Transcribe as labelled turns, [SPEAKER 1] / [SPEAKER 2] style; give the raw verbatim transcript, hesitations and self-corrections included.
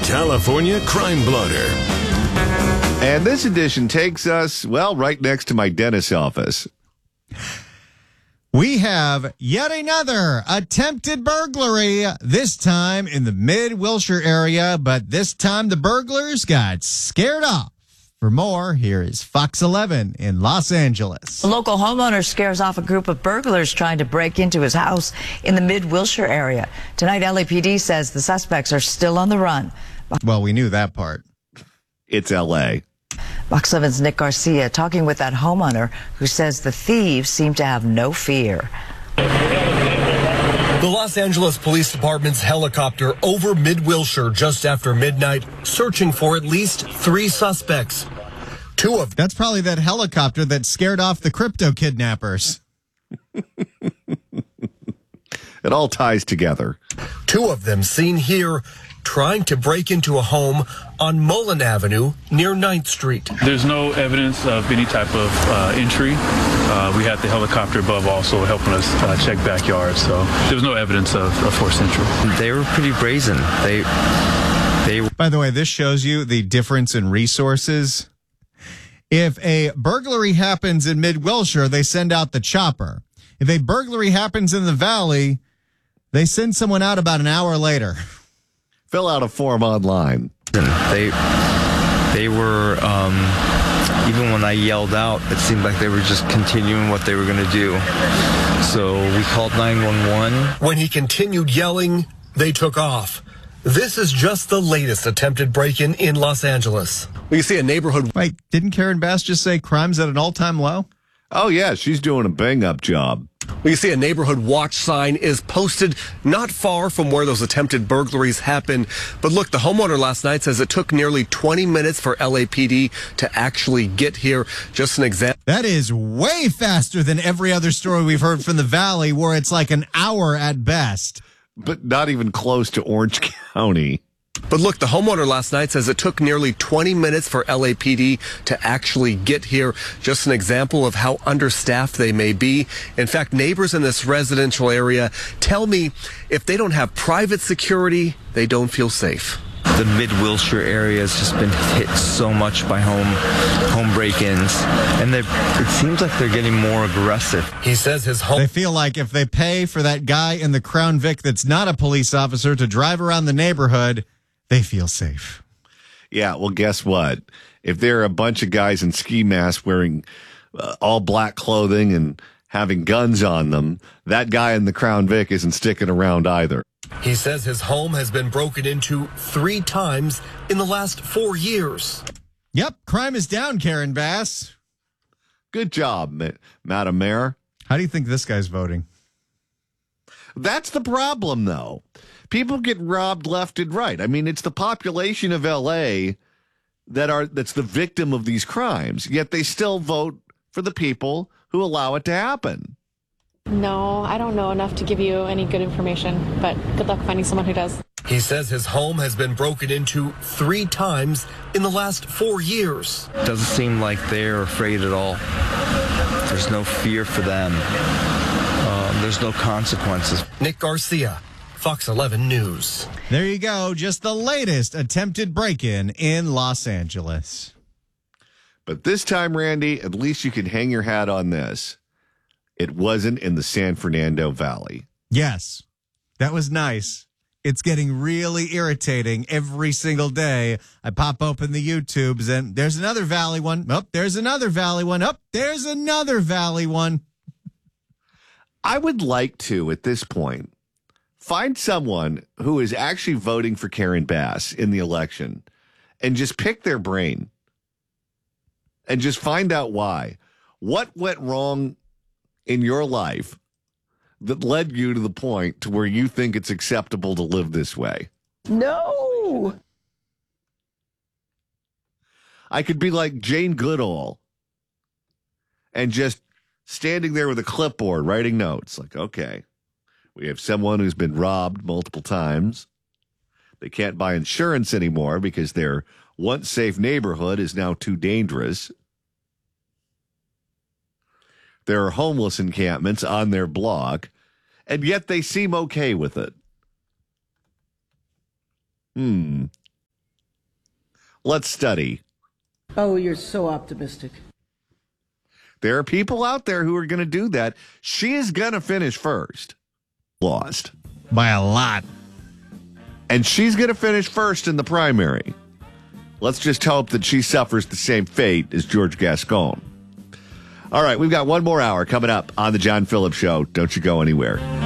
[SPEAKER 1] California Crime Blotter.
[SPEAKER 2] And this edition takes us, well, right next to my dentist's office.
[SPEAKER 3] We have yet another attempted burglary, this time in the Mid-Wilshire area, but this time the burglars got scared off. For more, here is Fox eleven in Los Angeles.
[SPEAKER 4] A local homeowner scares off a group of burglars trying to break into his house in the Mid-Wilshire area. Tonight, L A P D says the suspects are still on the run.
[SPEAKER 3] Well, we knew that part.
[SPEAKER 2] It's L A.
[SPEAKER 4] Fox eleven's Nick Garcia talking with that homeowner who says the thieves seem to have no fear.
[SPEAKER 5] The Los Angeles Police Department's helicopter over Mid-Wilshire just after midnight, searching for at least three suspects. Two of
[SPEAKER 3] That's probably that helicopter that scared off the crypto kidnappers.
[SPEAKER 2] It all ties together.
[SPEAKER 5] Two of them seen here trying to break into a home on Mullen Avenue near ninth street.
[SPEAKER 6] There's no evidence of any type of uh, entry. Uh, we had the helicopter above also helping us uh, check backyards, so there was no evidence of, of forced entry.
[SPEAKER 7] They were pretty brazen. They, they.
[SPEAKER 3] By the way, this shows you the difference in resources. If a burglary happens in Mid-Wilshire, they send out the chopper. If a burglary happens in the valley, they send someone out about an hour later.
[SPEAKER 2] Fill out a form online.
[SPEAKER 7] They, they were, um, even when I yelled out, it seemed like they were just continuing what they were going to do. So we called nine one one.
[SPEAKER 5] When he continued yelling, they took off. This is just the latest attempted break-in in Los Angeles. We see a neighborhood.
[SPEAKER 3] Wait, didn't Karen Bass just say crime's at an all-time low?
[SPEAKER 2] Oh, yeah, she's doing a bang-up job.
[SPEAKER 5] We see a neighborhood watch sign is posted not far from where those attempted burglaries happened. But look, the homeowner last night says it took nearly twenty minutes for L A P D to actually get here. Just an example.
[SPEAKER 3] That is way faster than every other story we've heard from the Valley, where it's like an hour at best.
[SPEAKER 2] But not even close to Orange County.
[SPEAKER 5] But look, the homeowner last night says it took nearly twenty minutes for L A P D to actually get here. Just an example of how understaffed they may be. In fact, neighbors in this residential area tell me if they don't have private security, they don't feel safe.
[SPEAKER 7] The Mid-Wilshire area has just been hit so much by home home break-ins, and it seems like they're getting more aggressive.
[SPEAKER 5] He says his home...
[SPEAKER 3] They feel like if they pay for that guy in the Crown Vic that's not a police officer to drive around the neighborhood, they feel safe.
[SPEAKER 2] Yeah, well, guess what? If there are a bunch of guys in ski masks wearing uh, all black clothing and having guns on them, that guy in the Crown Vic isn't sticking around either.
[SPEAKER 5] He says his home has been broken into three times in the last four years.
[SPEAKER 3] Yep, crime is down, Karen Bass.
[SPEAKER 2] Good job, Ma- Madam Mayor.
[SPEAKER 3] How do you think this guy's voting?
[SPEAKER 2] That's the problem, though. People get robbed left and right. I mean, it's the population of L A that are that's the victim of these crimes, yet they still vote for the people who allow it to happen.
[SPEAKER 8] No, I don't know enough to give you any good information, but good luck finding someone who does.
[SPEAKER 5] He says his home has been broken into three times in the last four years.
[SPEAKER 7] Doesn't seem like they're afraid at all. There's no fear for them. Um, there's no consequences.
[SPEAKER 5] Nick Garcia, Fox eleven News.
[SPEAKER 3] There you go. Just the latest attempted break-in in Los Angeles.
[SPEAKER 2] But this time, Randy, at least you can hang your hat on this. It wasn't in the San Fernando Valley.
[SPEAKER 3] Yes, that was nice. It's getting really irritating every single day. I pop open the YouTubes and there's another Valley one. Oh, there's another Valley one. Oh, there's another Valley one.
[SPEAKER 2] I would like to, at this point, find someone who is actually voting for Karen Bass in the election and just pick their brain and just find out why. What went wrong in your life that led you to the point to where you think it's acceptable to live this way?
[SPEAKER 4] No.
[SPEAKER 2] I could be like Jane Goodall and just standing there with a clipboard writing notes. Like, okay, we have someone who's been robbed multiple times. They can't buy insurance anymore because their once safe neighborhood is now too dangerous. There are homeless encampments on their block, and yet they seem okay with it. Hmm. Let's study.
[SPEAKER 9] Oh, you're so optimistic.
[SPEAKER 2] There are people out there who are going to do that. She is going to finish first. Lost.
[SPEAKER 3] By a lot.
[SPEAKER 2] And she's going to finish first in the primary. Let's just hope that she suffers the same fate as George Gascon. All right, we've got one more hour coming up on the John Phillips Show. Don't you go anywhere.